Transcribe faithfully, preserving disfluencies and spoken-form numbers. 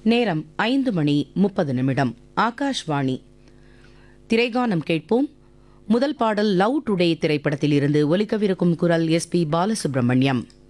நேரம் ஐந்து மணி முப்பது நிமிடம். ஆகாஷ்வாணி. திரைகானம் கேட்போம். முதல் பாடல் லவ் டுடே திரைப்படத்தில் இருந்து ஒலிக்கவிருக்கும் குரல் எஸ் பி பாலசுப்ரமணியம்.